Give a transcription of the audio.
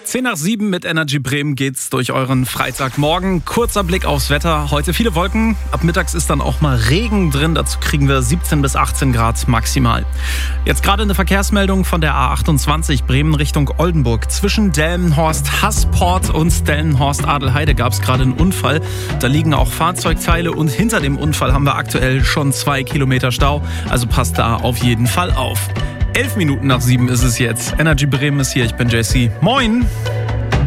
10 nach 7 mit Energy Bremen geht's durch euren Freitagmorgen. Kurzer Blick aufs Wetter. Heute viele Wolken. Ab mittags ist dann auch mal Regen drin. Dazu kriegen wir 17 bis 18 Grad maximal. Jetzt gerade eine Verkehrsmeldung von der A28 Bremen Richtung Oldenburg. Zwischen Delmenhorst-Hasport und Delmenhorst-Adelheide gab es gerade einen Unfall. Da liegen auch Fahrzeugteile und hinter dem Unfall haben wir aktuell schon 2 Kilometer Stau. Also passt da auf jeden Fall auf. 11 Minuten nach 7 ist es jetzt. Energy Bremen ist hier, ich bin JC. Moin!